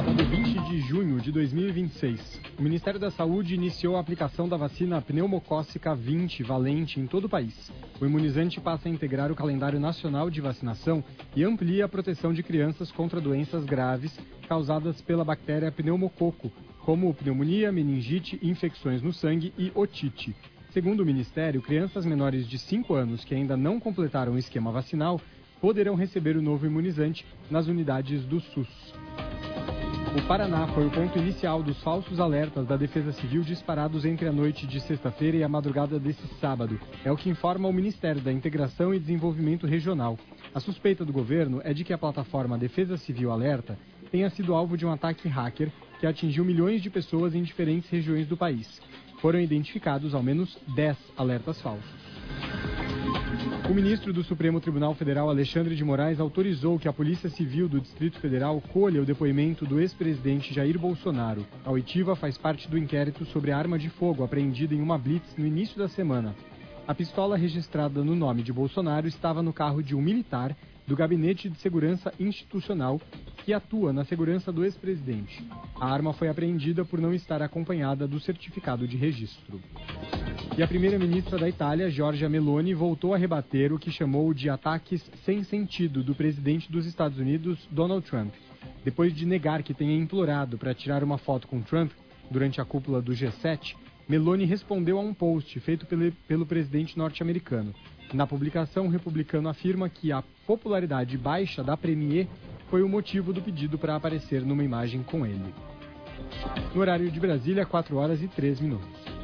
sábado 20 de junho de 2026, o Ministério da Saúde iniciou a aplicação da vacina pneumocócica 20 valente em todo o país. O imunizante passa a integrar o calendário nacional de vacinação e amplia a proteção de crianças contra doenças graves causadas pela bactéria pneumococo, como pneumonia, meningite, infecções no sangue e otite. Segundo o Ministério, crianças menores de 5 anos que ainda não completaram o esquema vacinal poderão receber o novo imunizante nas unidades do SUS. O Paraná foi o ponto inicial dos falsos alertas da Defesa Civil disparados entre a noite de sexta-feira e a madrugada desse sábado. É o que informa o Ministério da Integração e Desenvolvimento Regional. A suspeita do governo é de que a plataforma Defesa Civil Alerta tenha sido alvo de um ataque hacker que atingiu milhões de pessoas em diferentes regiões do país. Foram identificados ao menos 10 alertas falsos. O ministro do Supremo Tribunal Federal, Alexandre de Moraes, autorizou que a Polícia Civil do Distrito Federal colha o depoimento do ex-presidente Jair Bolsonaro. A oitiva faz parte do inquérito sobre a arma de fogo apreendida em uma blitz no início da semana. A pistola registrada no nome de Bolsonaro estava no carro de um militar do Gabinete de Segurança Institucional que atua na segurança do ex-presidente. A arma foi apreendida por não estar acompanhada do certificado de registro. E a primeira-ministra da Itália, Giorgia Meloni, voltou a rebater o que chamou de ataques sem sentido do presidente dos Estados Unidos, Donald Trump. Depois de negar que tenha implorado para tirar uma foto com Trump durante a cúpula do G7, Meloni respondeu a um post feito pelo presidente norte-americano. Na publicação, o republicano afirma que a popularidade baixa da premier foi o motivo do pedido para aparecer numa imagem com ele. No horário de Brasília, 4h03.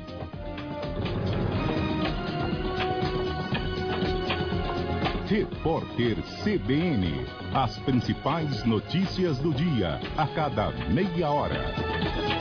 Repórter CBN. As principais notícias do dia, a cada meia hora.